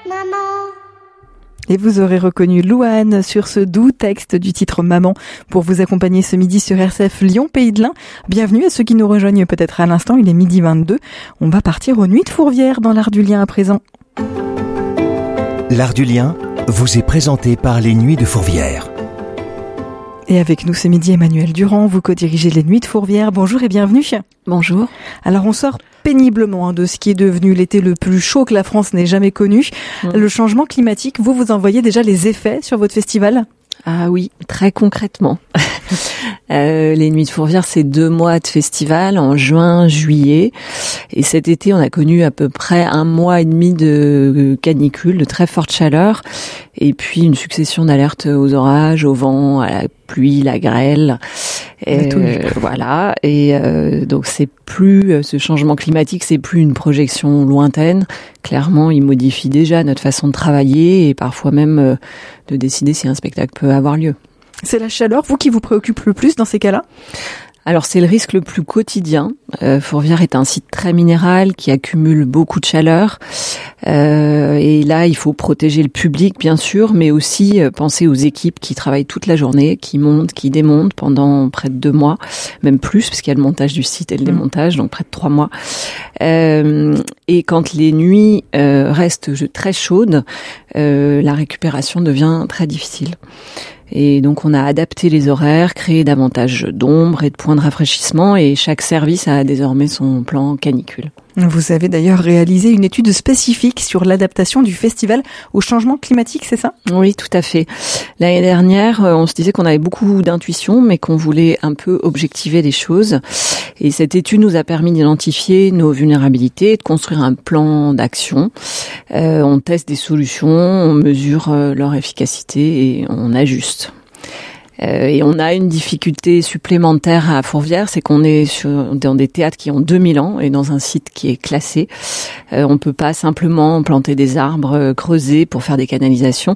Maman. Et vous aurez reconnu Louane sur ce doux texte du titre Maman pour vous accompagner ce midi sur RCF Lyon Pays de l'Ain. Bienvenue à ceux qui nous rejoignent peut-être à l'instant, il est 12h22. On va partir aux Nuits de Fourvière dans l'Art du Lien à présent. L'Art du Lien vous est présenté par les Nuits de Fourvière. Et avec nous ce midi, Emmanuelle Durand, vous co-dirigez les Nuits de Fourvière. Bonjour et bienvenue. Bonjour. Alors on sort péniblement de ce qui est devenu l'été le plus chaud que la France n'ait jamais connu. Le changement climatique, vous en voyez déjà les effets sur votre festival ? Ah oui, très concrètement. Les Nuits de Fourvière, c'est 2 mois de festival en juin, juillet. Et cet été, on a connu à peu près 1 mois et demi de canicule, de très forte chaleur. Et puis une succession d'alertes aux orages, au vent, à la pluie, la grêle. Voilà. Et donc c'est plus ce changement climatique, c'est plus une projection lointaine. Clairement, il modifie déjà notre façon de travailler et parfois même de décider si un spectacle peut avoir lieu. C'est la chaleur, vous, qui vous préoccupe le plus dans ces cas-là ? Alors c'est le risque le plus quotidien. Fourvière est un site très minéral qui accumule beaucoup de chaleur. Et là, il faut protéger le public, bien sûr, mais aussi penser aux équipes qui travaillent toute la journée, qui montent, qui démontent pendant près de 2 mois, même plus, parce qu'il y a le montage du site et le démontage, donc près de 3 mois. Et quand les nuits restent très chaudes, la récupération devient très difficile. Et donc on a adapté les horaires, créé davantage d'ombre et de points de rafraîchissement, et chaque service a désormais son plan canicule. Vous avez d'ailleurs réalisé une étude spécifique sur l'adaptation du festival au changement climatique, c'est ça ? Oui, tout à fait. L'année dernière, on se disait qu'on avait beaucoup d'intuition, mais qu'on voulait un peu objectiver les choses. Et cette étude nous a permis d'identifier nos vulnérabilités et de construire un plan d'action. On teste des solutions, on mesure leur efficacité et on ajuste. Et on a une difficulté supplémentaire à Fourvière, c'est qu'on est dans des théâtres qui ont 2000 ans et dans un site qui est classé. On peut pas simplement planter des arbres, creuser pour faire des canalisations.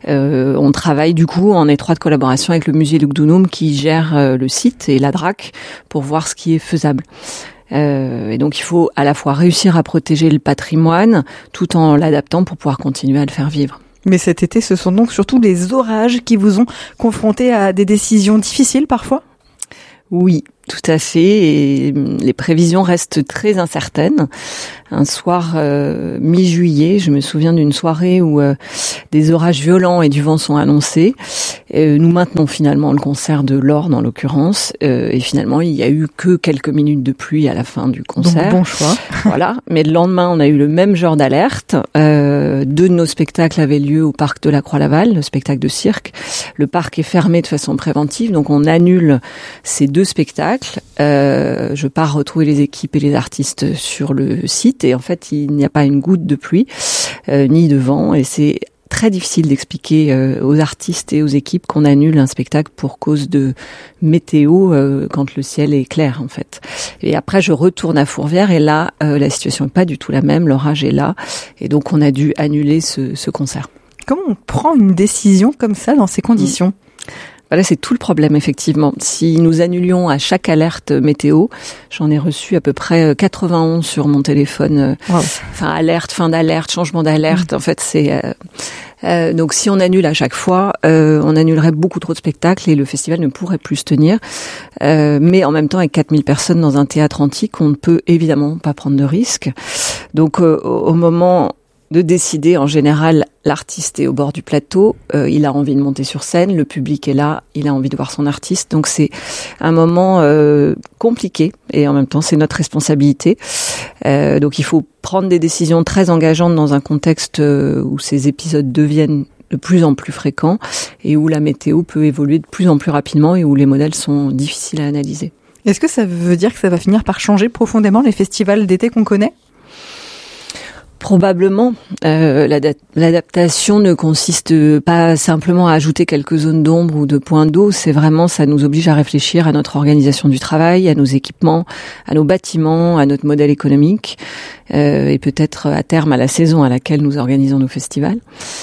On travaille du coup en étroite collaboration avec le musée Lugdunum qui gère le site et la DRAC pour voir ce qui est faisable. Et donc il faut à la fois réussir à protéger le patrimoine tout en l'adaptant pour pouvoir continuer à le faire vivre. Mais cet été, ce sont donc surtout les orages qui vous ont confronté à des décisions difficiles parfois ? Oui, tout à fait. Et les prévisions restent très incertaines. Un soir mi-juillet, je me souviens d'une soirée où des orages violents et du vent sont annoncés. Nous maintenons finalement le concert de l'Orne en l'occurrence. Et finalement, il y a eu que quelques minutes de pluie à la fin du concert. Donc bon choix. Voilà. Mais le lendemain, on a eu le même genre d'alerte. 2 de nos spectacles avaient lieu au parc de la Croix-Laval, le spectacle de cirque. Le parc est fermé de façon préventive, donc on annule ces 2 spectacles. Je pars retrouver les équipes et les artistes sur le site. Et en fait, il n'y a pas une goutte de pluie, ni de vent. Et c'est très difficile d'expliquer aux artistes et aux équipes qu'on annule un spectacle pour cause de météo quand le ciel est clair, en fait. Et après, je retourne à Fourvière et là, la situation n'est pas du tout la même. L'orage est là. Et donc, on a dû annuler ce concert. Comment on prend une décision comme ça dans ces conditions ? Voilà, c'est tout le problème, effectivement. Si nous annulions à chaque alerte météo, j'en ai reçu à peu près 91 sur mon téléphone. Wow. Enfin, alerte, fin d'alerte, changement d'alerte. En fait, c'est... donc, si on annule à chaque fois, on annulerait beaucoup trop de spectacles et le festival ne pourrait plus se tenir. Mais en même temps, avec 4000 personnes dans un théâtre antique, on ne peut évidemment pas prendre de risques. Donc, au moment de décider, en général, l'artiste est au bord du plateau, il a envie de monter sur scène, le public est là, il a envie de voir son artiste, donc c'est un moment compliqué et en même temps c'est notre responsabilité. Donc il faut prendre des décisions très engageantes dans un contexte où ces épisodes deviennent de plus en plus fréquents et où la météo peut évoluer de plus en plus rapidement et où les modèles sont difficiles à analyser. Est-ce que ça veut dire que ça va finir par changer profondément les festivals d'été qu'on connaît ? Probablement. L'adaptation ne consiste pas simplement à ajouter quelques zones d'ombre ou de points d'eau, c'est vraiment, ça nous oblige à réfléchir à notre organisation du travail, à nos équipements, à nos bâtiments, à notre modèle économique, et peut-être à terme à la saison à laquelle nous organisons nos festivals.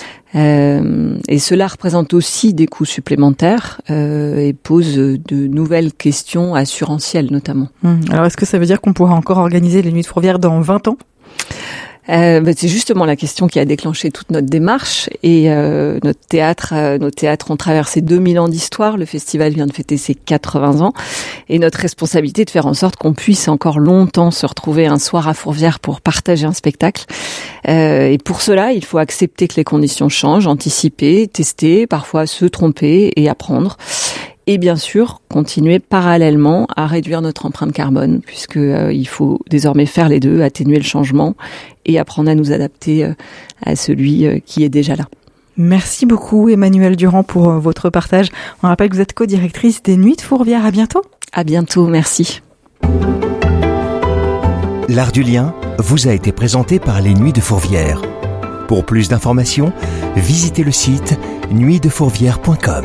Et cela représente aussi des coûts supplémentaires et pose de nouvelles questions assurantielles notamment. Alors est-ce que ça veut dire qu'on pourra encore organiser les Nuits de Fourvière dans 20 ans ? C'est justement la question qui a déclenché toute notre démarche et nos théâtres ont traversé 2000 ans d'histoire. Le festival vient de fêter ses 80 ans et notre responsabilité est de faire en sorte qu'on puisse encore longtemps se retrouver un soir à Fourvière pour partager un spectacle. Et pour cela, il faut accepter que les conditions changent, anticiper, tester, parfois se tromper et apprendre. Et bien sûr, continuer parallèlement à réduire notre empreinte carbone, puisque il faut désormais faire les deux, atténuer le changement et apprendre à nous adapter à celui qui est déjà là. Merci beaucoup Emmanuelle Durand pour votre partage. On rappelle que vous êtes co-directrice des Nuits de Fourvière. À bientôt. À bientôt, merci. L'Art du Lien vous a été présenté par les Nuits de Fourvière. Pour plus d'informations, visitez le site nuitsdefourvière.com.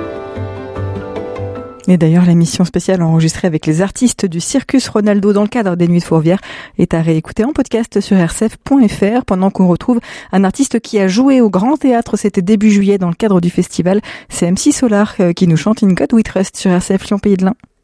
Et d'ailleurs, l'émission spéciale enregistrée avec les artistes du Circus Ronaldo dans le cadre des Nuits de Fourvière est à réécouter en podcast sur rcf.fr pendant qu'on retrouve un artiste qui a joué au Grand Théâtre, c'était début juillet dans le cadre du festival. C'est MC Solar qui nous chante In God We Trust sur RCF Lyon Pays de l'Ain.